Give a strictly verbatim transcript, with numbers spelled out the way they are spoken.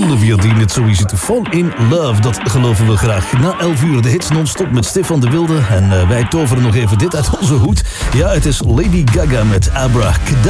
Olivia Dean met So Easy to Fall in Love. Dat geloven we graag. Na elf uur de hits non-stop met Stefan de Wilde. En uh, wij toveren nog even dit uit onze hoed. Ja, het is Lady Gaga met Abracadabra.